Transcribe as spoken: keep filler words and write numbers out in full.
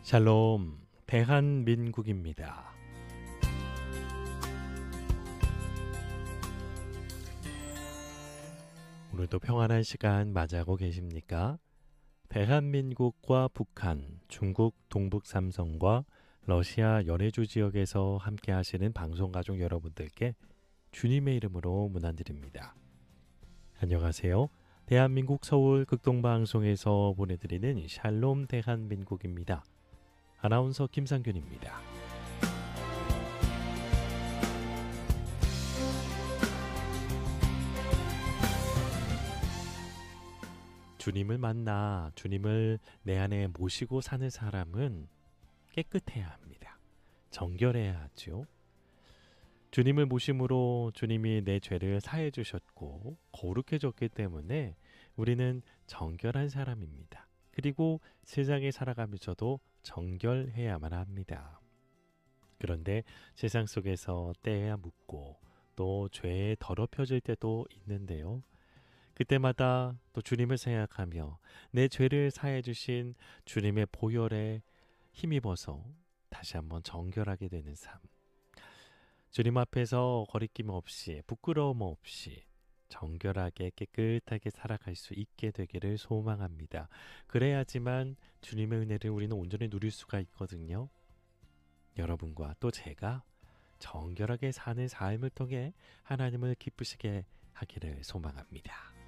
샬롬, 대한민국입니다. 오늘도 평안한 시간 맞이하고 계십니까? 대한민국과 북한, 중국 동북 삼성과 러시아 연해주 지역에서 함께 하시는 방송가족 여러분들께 주님의 이름으로 문안드립니다. 안녕하세요. 대한민국 서울 극동방송에서 보내드리는 샬롬 대한민국입니다. 아나운서 김상균입니다. 주님을 만나 주님을 내 안에 모시고 사는 사람은 깨끗해야 합니다. 정결해야 하죠. 주님을 모심으로 주님이 내 죄를 사해 주셨고 거룩해졌기 때문에 우리는 정결한 사람입니다. 그리고 세상에 살아가면서도 정결해야만 합니다. 그런데 세상 속에서 때야 묻고 또 죄에 더럽혀질 때도 있는데요. 그때마다 또 주님을 생각하며 내 죄를 사해 주신 주님의 보혈에 힘입어서 다시 한번 정결하게 되는 삶. 주님 앞에서 거리낌 없이 부끄러움 없이 정결하게 깨끗하게 살아갈 수 있게 되기를 소망합니다. 그래야지만 주님의 은혜를 우리는 온전히 누릴 수가 있거든요. 여러분과 또 제가 정결하게 사는 삶을 통해 하나님을 기쁘시게 하기를 소망합니다.